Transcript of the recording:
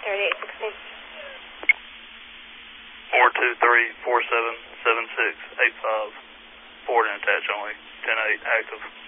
3816. 423-4776-85. Forward and attach only. 10-8 active.